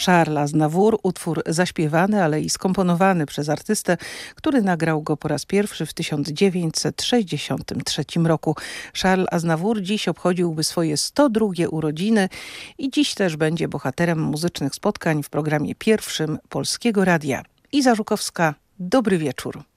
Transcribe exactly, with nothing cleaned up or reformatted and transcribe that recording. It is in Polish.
Charles Aznavour, utwór zaśpiewany, ale i skomponowany przez artystę, który nagrał go po raz pierwszy w tysiąc dziewięćset sześćdziesiątym trzecim roku. Charles Aznavour dziś obchodziłby swoje sto drugie urodziny i dziś też będzie bohaterem muzycznych spotkań w programie pierwszym Polskiego Radia. Iza Żukowska, dobry wieczór.